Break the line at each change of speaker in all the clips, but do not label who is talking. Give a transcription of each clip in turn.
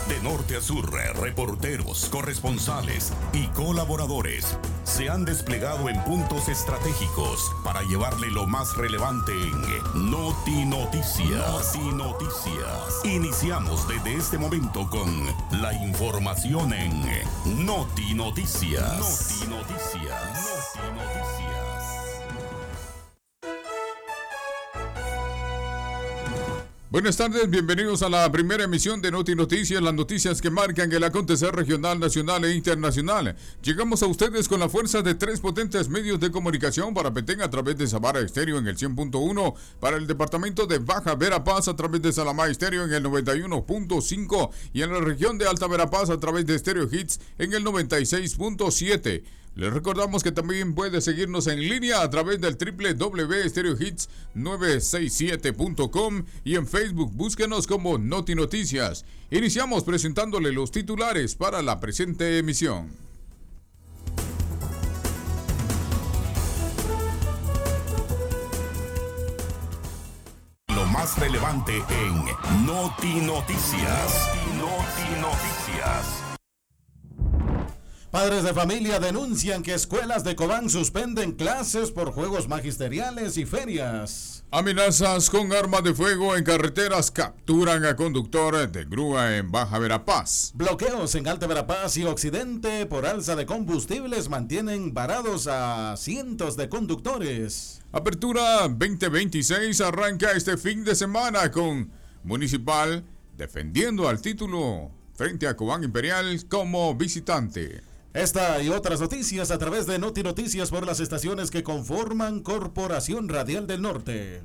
De norte a sur, reporteros, corresponsales y colaboradores se han desplegado en puntos estratégicos para llevarle lo más relevante en Noti Noticias. Noti Noticias. Iniciamos desde este momento con la información en Noti Noticias. Noti Noticias. Noti Noticias.
Buenas tardes, bienvenidos a la primera emisión de Noti Noticias, las noticias que marcan el acontecer regional, nacional e internacional. Llegamos a ustedes con la fuerza de 3 potentes medios de comunicación para Petén a través de Sabana Estéreo en el 100.1, para el departamento de Baja Verapaz a través de Salamá Estéreo en el 91.5 y en la región de Alta Verapaz a través de Stereo Hits en el 96.7. Les recordamos que también puede seguirnos en línea a través del www.stereohits967.com y en Facebook búsquenos como Noti Noticias. Iniciamos presentándole los titulares para la presente emisión.
Lo más relevante en Noti Noticias. Noti Noticias.
Padres de familia denuncian que escuelas de Cobán suspenden clases por juegos magisteriales y ferias.
Amenazas con arma de fuego en carreteras capturan a conductor de grúa en Baja Verapaz.
Bloqueos en Alta Verapaz y Occidente por alza de combustibles mantienen varados a cientos de conductores.
Apertura 2026 arranca este fin de semana con Municipal defendiendo al título frente a Cobán Imperial como visitante.
Esta y otras noticias a través de Noti Noticias por las estaciones que conforman Corporación Radial del Norte.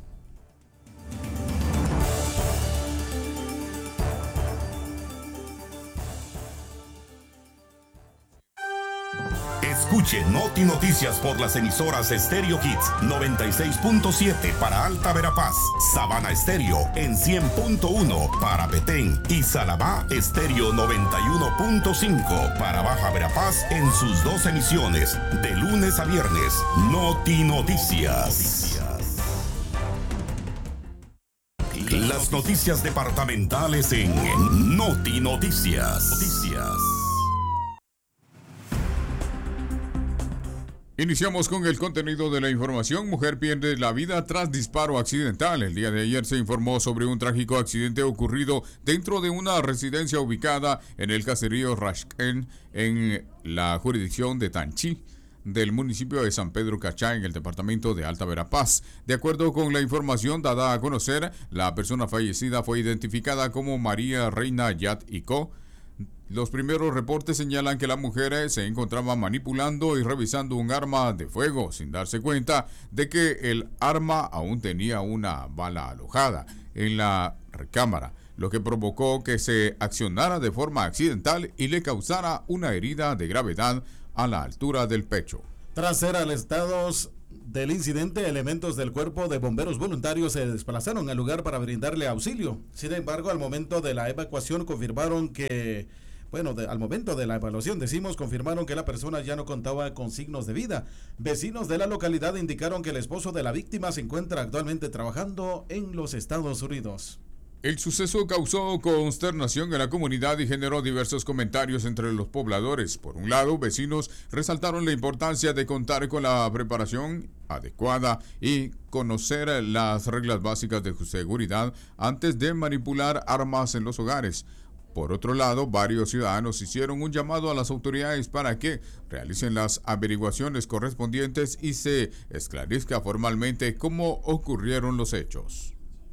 Escuche Noti Noticias por las emisoras Stereo Hits 96.7 para Alta Verapaz, Sabana Estéreo en 100.1 para Petén y Salamá Estéreo 91.5 para Baja Verapaz en sus 2 emisiones de lunes a viernes. Noti Noticias. Las noticias departamentales en Noti Noticias.
Iniciamos con el contenido de la información. Mujer pierde la vida tras disparo accidental. El día de ayer se informó sobre un trágico accidente ocurrido dentro de una residencia ubicada en el caserío Rashken, en la jurisdicción de Tanchi, del municipio de San Pedro Cachá, en el departamento de Alta Verapaz. De acuerdo con la información dada a conocer, la persona fallecida fue identificada como María Reina Yat Ico. Los primeros reportes señalan que la mujer se encontraba manipulando y revisando un arma de fuego sin darse cuenta de que el arma aún tenía una bala alojada en la recámara, lo que provocó que se accionara de forma accidental y le causara una herida de gravedad a la altura del pecho.
Tras ser arrestados del incidente, elementos del Cuerpo de Bomberos Voluntarios se desplazaron al lugar para brindarle auxilio. Sin embargo, al momento de la evacuación confirmaron que al momento de la evaluación confirmaron que la persona ya no contaba con signos de vida. Vecinos de la localidad indicaron que el esposo de la víctima se encuentra actualmente trabajando en los Estados Unidos.
El suceso causó consternación en la comunidad y generó diversos comentarios entre los pobladores. Por un lado, vecinos resaltaron la importancia de contar con la preparación adecuada y conocer las reglas básicas de seguridad antes de manipular armas en los hogares. Por otro lado, varios ciudadanos hicieron un llamado a las autoridades para que realicen las averiguaciones correspondientes y se esclarezca formalmente cómo ocurrieron los hechos.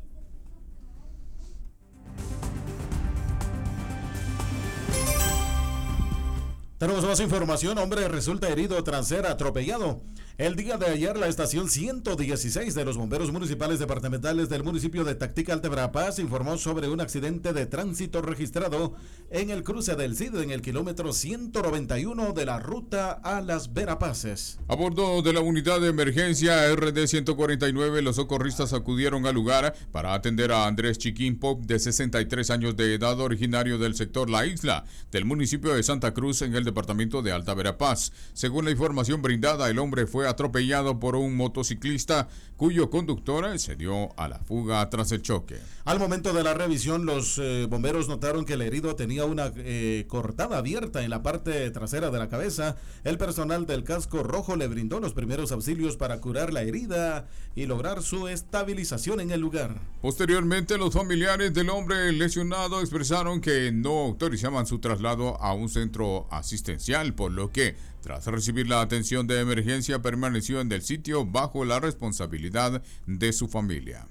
Tenemos más información. Hombre resulta herido tras ser atropellado. El día de ayer, la estación 116 de los bomberos municipales departamentales del municipio de Tactica, Alta Verapaz, informó sobre un accidente de tránsito registrado en el cruce del CID en el kilómetro 191 de la ruta a Las Verapaces.
A bordo de la unidad de emergencia RD 149, los socorristas acudieron al lugar para atender a Andrés Chiquín Pop, de 63 años de edad, originario del sector La Isla, del municipio de Santa Cruz, en el departamento de Alta Verapaz. Según la información brindada, el hombre fue fue atropellado por un motociclista cuyo conductor se dio a la fuga tras el choque.
Al momento de la revisión, los bomberos notaron que el herido tenía una cortada abierta en la parte trasera de la cabeza. El personal del casco rojo le brindó los primeros auxilios para curar la herida y lograr su estabilización en el lugar.
Posteriormente, los familiares del hombre lesionado expresaron que no autorizaban su traslado a un centro asistencial, por lo que, tras recibir la atención de emergencia, permaneció en el sitio bajo la responsabilidad de su familia.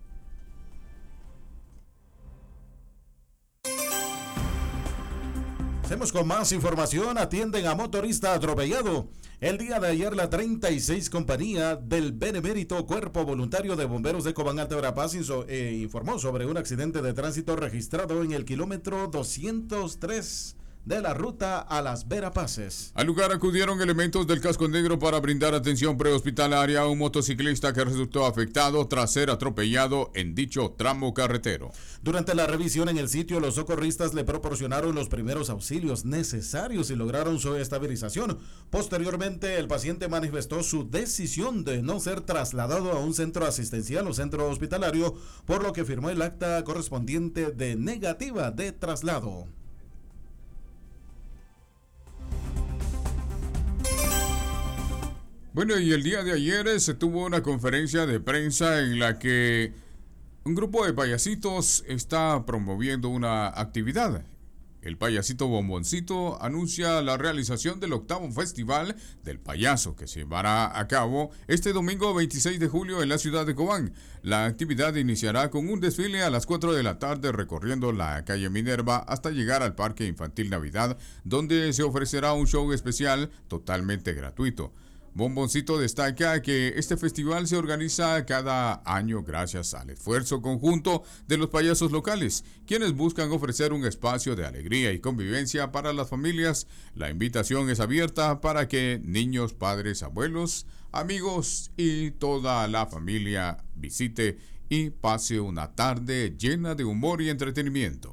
Hacemos con más información. Atienden a motorista atropellado. El día de ayer, la 36 compañía del Benemérito Cuerpo Voluntario de Bomberos de Cobán Alta Verapaz informó sobre un accidente de tránsito registrado en el kilómetro 203 de la ruta a Las Verapaces.
Al lugar acudieron elementos del Casco Negro para brindar atención prehospitalaria a un motociclista que resultó afectado tras ser atropellado en dicho tramo carretero.
Durante la revisión en el sitio, los socorristas le proporcionaron los primeros auxilios necesarios y lograron su estabilización. Posteriormente, el paciente manifestó su decisión de no ser trasladado a un centro asistencial o centro hospitalario, por lo que firmó el acta correspondiente de negativa de traslado.
Bueno, y el día de ayer se tuvo una conferencia de prensa en la que un grupo de payasitos está promoviendo una actividad. El payasito Bomboncito anuncia la realización del 8º Festival del Payaso, que se llevará a cabo este domingo 26 de julio en la ciudad de Cobán. La actividad iniciará con un desfile a las 4 de la tarde recorriendo la calle Minerva hasta llegar al Parque Infantil Navidad, donde se ofrecerá un show especial totalmente gratuito. Bomboncito destaca que este festival se organiza cada año gracias al esfuerzo conjunto de los payasos locales, quienes buscan ofrecer un espacio de alegría y convivencia para las familias. La invitación es abierta para que niños, padres, abuelos, amigos y toda la familia visite y pase una tarde llena de humor y entretenimiento.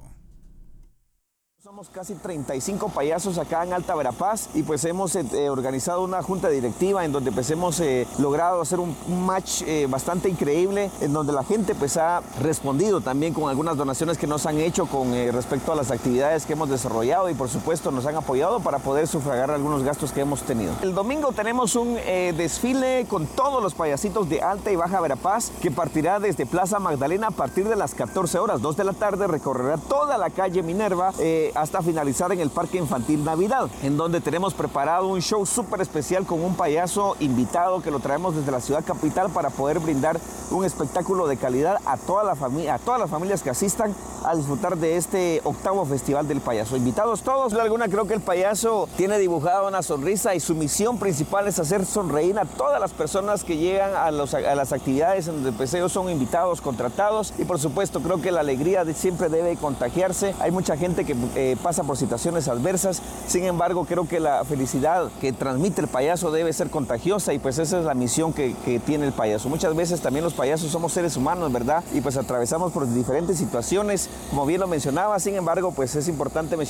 Somos casi 35 payasos acá en Alta Verapaz y pues hemos organizado una junta directiva en donde pues hemos logrado hacer un match bastante increíble, en donde la gente pues ha respondido también con algunas donaciones que nos han hecho con respecto a las actividades que hemos desarrollado y por supuesto nos han apoyado para poder sufragar algunos gastos que hemos tenido. El domingo tenemos un desfile con todos los payasitos de Alta y Baja Verapaz que partirá desde Plaza Magdalena a partir de las 14 horas, 2 de la tarde, recorrerá toda la calle Minerva hasta finalizar en el Parque Infantil Navidad, en donde tenemos preparado un show súper especial con un payaso invitado que lo traemos desde la ciudad capital para poder brindar un espectáculo de calidad a todas las familias que asistan a disfrutar de este 8º Festival del Payaso. Invitados todos. Sin duda alguna, creo que el payaso tiene dibujada una sonrisa y su misión principal es hacer sonreír a todas las personas que llegan a las actividades en donde pues ellos son invitados, contratados, y por supuesto creo que la alegría siempre debe contagiarse. Hay mucha gente que pasa por situaciones adversas, sin embargo creo que la felicidad que transmite el payaso debe ser contagiosa y pues esa es la misión que tiene el payaso. Muchas veces también los payasos somos seres humanos, ¿verdad? Y pues atravesamos por diferentes situaciones, como bien lo mencionaba, sin embargo pues es importante mencionar